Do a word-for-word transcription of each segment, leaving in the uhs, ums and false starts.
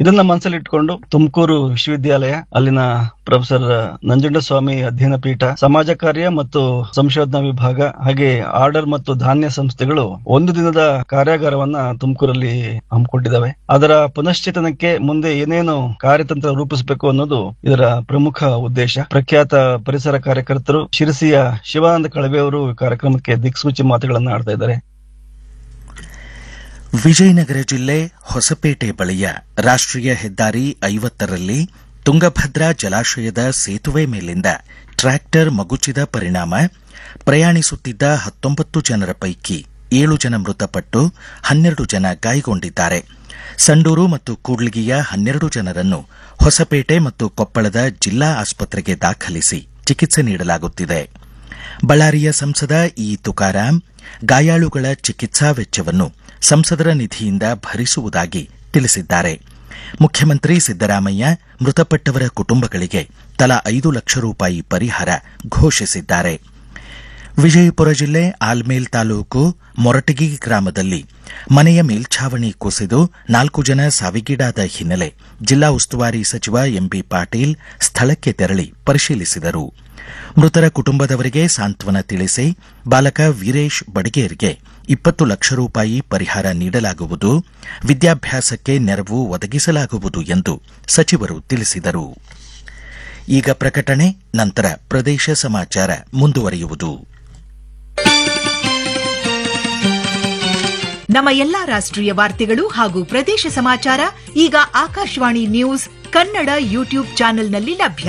ಇದನ್ನ ಮನಸ್ಸಲ್ಲಿಟ್ಕೊಂಡು ತುಮಕೂರು ವಿಶ್ವವಿದ್ಯಾಲಯ ಅಲ್ಲಿನ ಪ್ರೊಫೆಸರ್ ನಂಜುಂಡಸ್ವಾಮಿ ಅಧ್ಯಯನ ಪೀಠ, ಸಮಾಜ ಕಾರ್ಯ ಮತ್ತು ಸಂಶೋಧನಾ ವಿಭಾಗ ಹಾಗೆ ಆರ್ಡರ್ ಮತ್ತು ಧಾನ್ಯ ಸಂಸ್ಥೆಗಳು ಒಂದು ದಿನದ ಕಾರ್ಯಾಗಾರವನ್ನ ತುಮಕೂರಲ್ಲಿ ಹಮ್ಮಿಕೊಂಡಿದ್ದಾವೆ. ಅದರ ಪುನಶ್ಚೇತನಕ್ಕೆ ಮುಂದೆ ಏನೇನು ಕಾರ್ಯತಂತ್ರ ರೂಪಿಸಬೇಕು ಅನ್ನೋದು ಇದರ ಪ್ರಮುಖ ಉದ್ದೇಶ. ಪ್ರಖ್ಯಾತ ಪರಿಸರ ಕಾರ್ಯಕರ್ತರು ಶಿರಸಿಯ ಶಿವಾನಂದ ಕಳವೆ ಅವರು ಕಾರ್ಯಕ್ರಮಕ್ಕೆ ದಿಕ್ಸೂಚಿ ಮಾತುಗಳನ್ನ ಆಡ್ತಾ ಇದ್ದಾರೆ. ವಿಜಯನಗರ ಜಿಲ್ಲೆ ಹೊಸಪೇಟೆ ಬಳಿಯ ರಾಷ್ಟ್ರೀಯ ಹೆದ್ದಾರಿ ಐವತ್ತರಲ್ಲಿ ತುಂಗಭದ್ರಾ ಜಲಾಶಯದ ಸೇತುವೆ ಮೇಲಿಂದ ಟ್ರ್ಯಾಕ್ಟರ್ ಮಗುಚಿದ ಪರಿಣಾಮ ಪ್ರಯಾಣಿಸುತ್ತಿದ್ದ ಹತ್ತೊಂಬತ್ತು ಜನರ ಪೈಕಿ ಏಳು ಜನ ಮೃತಪಟ್ಟು ಹನ್ನೆರಡು ಜನ ಗಾಯಗೊಂಡಿದ್ದಾರೆ. ಸಂಡೂರು ಮತ್ತು ಕೂಡ್ಲಿಗಿಯ ಹನ್ನೆರಡು ಜನರನ್ನು ಹೊಸಪೇಟೆ ಮತ್ತು ಕೊಪ್ಪಳದ ಜಿಲ್ಲಾ ಆಸ್ಪತ್ರೆಗೆ ದಾಖಲಿಸಿ ಚಿಕಿತ್ಸೆ ನೀಡಲಾಗುತ್ತಿದೆ. ಬಳ್ಳಾರಿಯ ಸಂಸದ ಇ ತುಕಾರಾಂ ಗಾಯಾಳುಗಳ ಚಿಕಿತ್ಸಾ ವೆಚ್ಚವನ್ನು ಸಂಸದರ ನಿಧಿಯಿಂದ ಭರಿಸುವುದಾಗಿ ತಿಳಿಸಿದ್ದಾರೆ. ಮುಖ್ಯಮಂತ್ರಿ ಸಿದ್ದರಾಮಯ್ಯ ಮೃತಪಟ್ಟವರ ಕುಟುಂಬಗಳಿಗೆ ತಲಾ ಐದು ಲಕ್ಷ ರೂಪಾಯಿ ಪರಿಹಾರ ಘೋಷಿಸಿದ್ದಾರೆ. ವಿಜಯಪುರ ಜಿಲ್ಲೆ ಆಲ್ಮೇಲ್ ತಾಲೂಕು ಮೊರಟಗಿ ಗ್ರಾಮದಲ್ಲಿ ಮನೆಯ ಮೇಲ್ಛಾವಣಿ ಕುಸಿದು ನಾಲ್ಕು ಜನ ಸಾವಿಗೀಡಾದ ಹಿನ್ನೆಲೆ ಜಿಲ್ಲಾ ಉಸ್ತುವಾರಿ ಸಚಿವ ಎಂಬಿ ಪಾಟೀಲ್ ಸ್ಥಳಕ್ಕೆ ತೆರಳಿ ಪರಿಶೀಲಿಸಿದರು. ಮೃತರ ಕುಟುಂಬದವರಿಗೆ ಸಾಂತ್ವನ ತಿಳಿಸಿ ಬಾಲಕ ವೀರೇಶ್ ಬಡಿಗೇರ್ಗೆ ಇಪ್ಪತ್ತು ಲಕ್ಷ ರೂಪಾಯಿ ಪರಿಹಾರ ನೀಡಲಾಗುವುದು, ವಿದ್ಯಾಭ್ಯಾಸಕ್ಕೆ ನೆರವು ಒದಗಿಸಲಾಗುವುದು ಎಂದು ಸಚಿವರು ತಿಳಿಸಿದರು. ಈಗ ಪ್ರಕಟಣೆ, ನಂತರ ಪ್ರದೇಶ ಸಮಾಚಾರ ಮುಂದುವರಿಯುವುದು. ನಮ್ಮ ಎಲ್ಲಾ ರಾಷ್ಟ್ರೀಯ ವಾರ್ತೆಗಳು ಹಾಗೂ ಪ್ರದೇಶ ಸಮಾಚಾರ ಈಗ ಆಕಾಶವಾಣಿ ನ್ಯೂಸ್ ಕನ್ನಡ ಯೂಟ್ಯೂಬ್ ಚಾನೆಲ್ನಲ್ಲಿ ಲಭ್ಯ.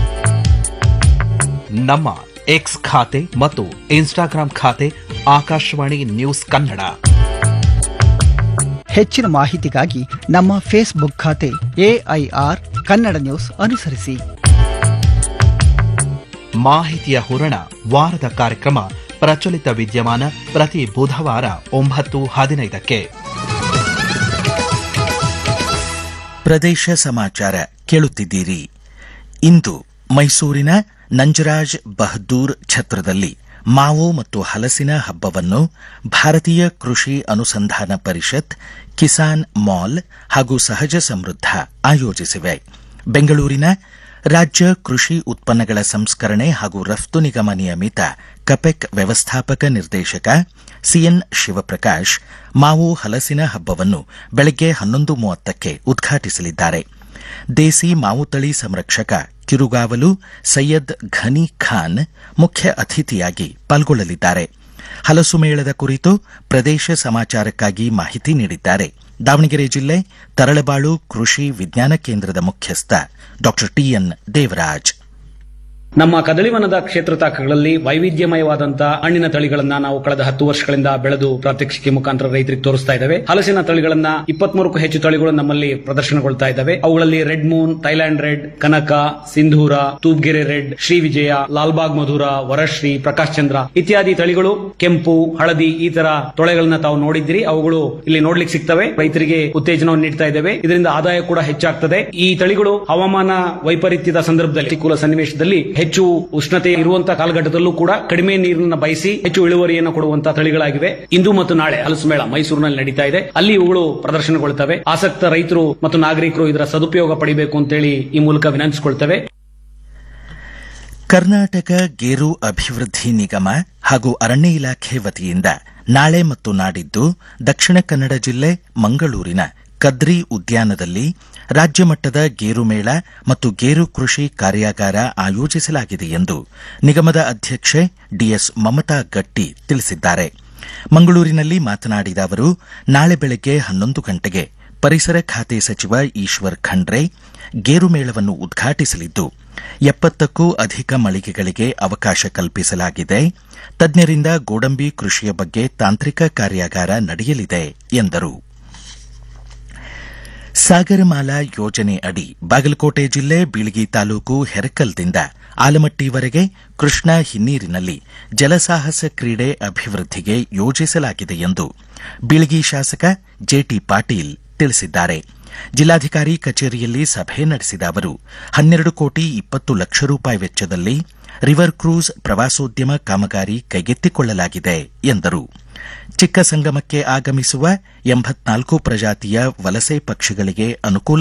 ನಮ್ಮ ಎಕ್ಸ್ ಖಾತೆ ಮತ್ತು ಇನ್ಸ್ಟಾಗ್ರಾಂ ಖಾತೆ ಆಕಾಶವಾಣಿ ನ್ಯೂಸ್ ಕನ್ನಡ. ಹೆಚ್ಚಿನ ಮಾಹಿತಿಗಾಗಿ ನಮ್ಮ ಫೇಸ್ಬುಕ್ ಖಾತೆ ಎಐಆರ್ ಕನ್ನಡ ನ್ಯೂಸ್ ಅನುಸರಿಸಿ. ಮಾಹಿತಿಯ ಹೂರಣ ವಾರದ ಕಾರ್ಯಕ್ರಮ ಪ್ರಚಲಿತ ವಿದ್ಯಮಾನ ಪ್ರತಿ ಬುಧವಾರ ಒಂಬತ್ತು ಹದಿನೈದಕ್ಕೆ. ಪ್ರದೇಶ ಸಮಾಚಾರ ಕೇಳುತ್ತಿದ್ದೀರಿ. ಇಂದು ಮೈಸೂರಿನ ನಂಜರಾಜ್ ಬಹದ್ದೂರ್ ಛತ್ರದಲ್ಲಿ ಮಾವು ಮತ್ತು ಹಲಸಿನ ಹಬ್ಬವನ್ನು ಭಾರತೀಯ ಕೃಷಿ ಅನುಸಂಧಾನ ಪರಿಷತ್, ಕಿಸಾನ್ ಮಾಲ್ ಹಾಗೂ ಸಹಜ ಸಮೃದ್ಧ ಆಯೋಜಿಸಿವೆ. ಬೆಂಗಳೂರಿನ ರಾಜ್ಯ ಕೃಷಿ ಉತ್ಪನ್ನಗಳ ಸಂಸ್ಕರಣೆ ಹಾಗೂ ರಫ್ತು ನಿಗಮ ನಿಯಮಿತ ಕಪೆಕ್ ವ್ಯವಸ್ಥಾಪಕ ನಿರ್ದೇಶಕ ಸಿಎನ್ ಶಿವಪ್ರಕಾಶ್ ಮಾವು ಹಲಸಿನ ಹಬ್ಬವನ್ನು ಬೆಳಗ್ಗೆ ಹನ್ನೊಂದು ಮೂವತ್ತಕ್ಕೆ ಉದ್ಘಾಟಿಸಲಿದ್ದಾರೆ. ದೇಸಿ ಮಾವು ತಳಿ ಸಂರಕ್ಷಕ ಕಿರುಗಾವಲು ಸೈಯದ್ ಘನಿ ಖಾನ್ ಮುಖ್ಯ ಅತಿಥಿಯಾಗಿ ಪಾಲ್ಗೊಳ್ಳಲಿದ್ದಾರೆ. ಹಲಸು ಮೇಳದ ಕುರಿತು ಪ್ರದೇಶ ಸಮಾಚಾರಕ್ಕಾಗಿ ಮಾಹಿತಿ ನೀಡಿದ್ದಾರೆ ದಾವಣಗೆರೆ ಜಿಲ್ಲೆ ತರಳಬಾಳು ಕೃಷಿ ವಿಜ್ಞಾನ ಕೇಂದ್ರದ ಮುಖ್ಯಸ್ಥ ಡಾ ಟಿಎನ್ ದೇವರಾಜ್. ನಮ್ಮ ಕದಳಿವನದ ಕ್ಷೇತ್ರ ತಾಕಗಳಲ್ಲಿ ವೈವಿಧ್ಯಮಯವಾದಂತಹ ಹಣ್ಣಿನ ತಳಿಗಳನ್ನ ನಾವು ಕಳೆದ ಹತ್ತು ವರ್ಷಗಳಿಂದ ಬೆಳೆದು ಪ್ರಾತ್ಯಕ್ಷಿಕೆ ಮುಖಾಂತರ ರೈತರಿಗೆ ತೋರಿಸ್ತಾ ಇದ್ದೇವೆ. ಹಲಸಿನ ತಳಿಗಳನ್ನ ಇಪ್ಪತ್ಮೂರಕ್ಕೂ ಹೆಚ್ಚು ತಳಿಗಳು ನಮ್ಮಲ್ಲಿ ಪ್ರದರ್ಶನಗೊಳ್ತಾ ಇದ್ದಾವೆ. ಅವುಗಳಲ್ಲಿ ರೆಡ್ ಮೂನ್, ಥೈಲ್ಯಾಂಡ್ ರೆಡ್, ಕನಕ, ಸಿಂಧೂರ, ತೂಬ್ಗೆರೆ ರೆಡ್, ಶ್ರೀ ವಿಜಯ, ಲಾಲ್ಬಾಗ್ ಮಧುರ, ವರಶ್ರೀ, ಪ್ರಕಾಶ್ ಚಂದ್ರ ಇತ್ಯಾದಿ ತಳಿಗಳು, ಕೆಂಪು, ಹಳದಿ ಈ ತರ ತೊಳೆಗಳನ್ನ ತಾವು ನೋಡಿದ್ರಿ. ಅವುಗಳು ಇಲ್ಲಿ ನೋಡ್ಲಿಕ್ಕೆ ಸಿಗ್ತವೆ. ರೈತರಿಗೆ ಉತ್ತೇಜನವನ್ನು ನೀಡ್ತಾ ಇದ್ದೇವೆ. ಇದರಿಂದ ಆದಾಯ ಕೂಡ ಹೆಚ್ಚಾಗ್ತದೆ. ಈ ತಳಿಗಳು ಹವಾಮಾನ ವೈಪರೀತ್ಯದ ಸಂದರ್ಭದಲ್ಲಿ, ಪ್ರತಿಕೂಲ ಸನ್ನಿವೇಶದಲ್ಲಿ ಹೆಚ್ಚು ಉಷ್ಣತೆ ಇರುವಂತಹ ಕಾಲಘಟ್ಟದಲ್ಲೂ ಕೂಡ ಕಡಿಮೆ ನೀರನ್ನು ಬಯಸಿ ಹೆಚ್ಚು ಇಳುವರಿಯನ್ನು ಕೊಡುವಂತಹ ತಳಿಗಳಾಗಿವೆ. ಇಂದು ಮತ್ತು ನಾಳೆ ಹಲಸು ಮೇಳ ಮೈಸೂರಿನಲ್ಲಿ ನಡೀತಾ ಇದೆ. ಅಲ್ಲಿ ಇವುಗಳು ಪ್ರದರ್ಶನಗೊಳ್ಳುತ್ತವೆ. ಆಸಕ್ತ ರೈತರು ಮತ್ತು ನಾಗರಿಕರು ಇದರ ಸದುಪಯೋಗ ಪಡೆಯಬೇಕು ಅಂತೇಳಿ ಈ ಮೂಲಕ ವಿನಂತಿಸಿಕೊಳ್ತೇವೆ. ಕರ್ನಾಟಕ ಗೇರು ಅಭಿವೃದ್ಧಿ ನಿಗಮ ಹಾಗೂ ಅರಣ್ಯ ಇಲಾಖೆ ವತಿಯಿಂದ ನಾಳೆ ಮತ್ತು ನಾಡಿದ್ದು ದಕ್ಷಿಣ ಕನ್ನಡ ಜಿಲ್ಲೆ ಮಂಗಳೂರಿನ ಕದ್ರಿ ಉದ್ಯಾನದಲ್ಲಿ ರಾಜ್ಯ ಮಟ್ಟದ ಗೇರು ಮೇಳ ಮತ್ತು ಗೇರು ಕೃಷಿ ಕಾರ್ಯಾಗಾರ ಆಯೋಜಿಸಲಾಗಿದೆ ಎಂದು ನಿಗಮದ ಅಧ್ಯಕ್ಷೆ ಡಿಎಸ್ ಮಮತಾ ಗಟ್ಟಿ ತಿಳಿಸಿದ್ದಾರೆ. ಮಂಗಳೂರಿನಲ್ಲಿ ಮಾತನಾಡಿದ ಅವರು, ನಾಳೆ ಬೆಳಗ್ಗೆ ಹನ್ನೊಂದು ಗಂಟೆಗೆ ಪರಿಸರ ಖಾತೆ ಸಚಿವ ಈಶ್ವರ್ ಖಂಡ್ರೆ ಗೇರು ಮೇಳವನ್ನು ಉದ್ಘಾಟಿಸಲಿದ್ದು, ಎಪ್ಪತ್ತಕ್ಕೂ ಅಧಿಕ ಮಳಿಗೆಗಳಿಗೆ ಅವಕಾಶ ಕಲ್ಪಿಸಲಾಗಿದೆ. ತಜ್ಞರಿಂದ ಗೋಡಂಬಿ ಕೃಷಿಯ ಬಗ್ಗೆ ತಾಂತ್ರಿಕ ಕಾರ್ಯಾಗಾರ ನಡೆಯಲಿದೆ ಎಂದರು. ಸಾಗರಮಾಲಾ ಯೋಜನೆ ಅಡಿ ಬಾಗಲಕೋಟೆ ಜಿಲ್ಲೆ ಬೀಳಗಿ ತಾಲೂಕು ಹೆರಕಲ್ದಿಂದ ಆಲಮಟ್ಟಿವರೆಗೆ ಕೃಷ್ಣಾ ಹಿನ್ನೀರಿನಲ್ಲಿ ಜಲಸಾಹಸ ಕ್ರೀಡೆ ಅಭಿವೃದ್ಧಿಗೆ ಯೋಜಿಸಲಾಗಿದೆ ಎಂದು ಬೀಳಗಿ ಶಾಸಕ ಜೆಟಿ ಪಾಟೀಲ್ ತಿಳಿಸಿದ್ದಾರೆ. ಜಿಲ್ಲಾಧಿಕಾರಿ ಕಚೇರಿಯಲ್ಲಿ ಸಭೆ ನಡೆಸಿದ ಅವರು, ಹನ್ನೆರಡು ಕೋಟಿ ಇಪ್ಪತ್ತು ಲಕ್ಷ ರೂಪಾಯಿ ವೆಚ್ಚದಲ್ಲಿ ರಿವರ್ ಕ್ರೂಸ್ ಪ್ರವಾಸೋದ್ಯಮ ಕಾಮಗಾರಿ ಕೈಗೆತ್ತಿಕೊಳ್ಳಲಾಗಿದೆ ಎಂದರು. ಚಿಕ್ಕ ಸಂಗಮಕ್ಕೆ ಆಗಮಿಸುವ ಎಂಬತ್ನಾಲ್ಕು ಪ್ರಜಾತಿಯ ವಲಸೆ ಪಕ್ಷಿಗಳಿಗೆ ಅನುಕೂಲ